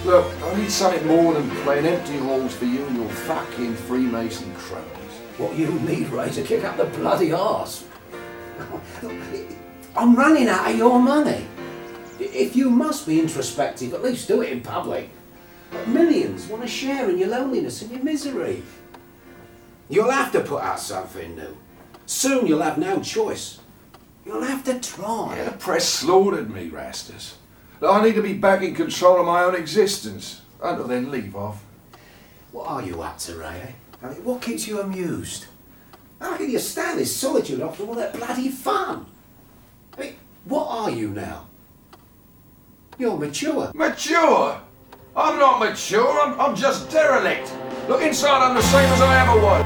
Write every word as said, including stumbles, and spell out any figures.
Look, I need something more than playing empty halls for you and your fucking Freemason cronies. What you need, Ray, to kick up the bloody arse. I'm running out of your money. If you must be introspective, at least do it in public. But millions want to share in your loneliness and your misery. You'll have to put out something new. Soon you'll have no choice. You'll have to try. Yeah, the press slaughtered me, Rastus. I need to be back in control of my own existence. Until then, leave off. What are you up to, Ray? I mean, what keeps you amused? How can you stand this solitude after all that bloody fun? I mean, what are you now? You're mature. Mature? I'm not mature, I'm, I'm just derelict. Look inside, I'm the same as I ever was.